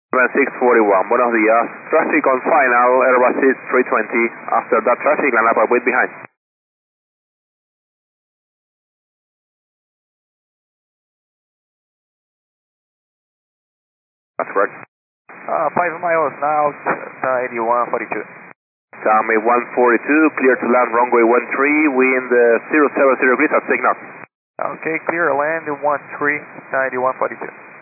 641, buenos días. Traffic on final, Airbus 320. After that traffic, line up and wait behind. That's correct. 5 miles now, 8142. Tommy 142, clear to land runway 13, wind 070 degrees at signal. Okay, clear land 13, 9142.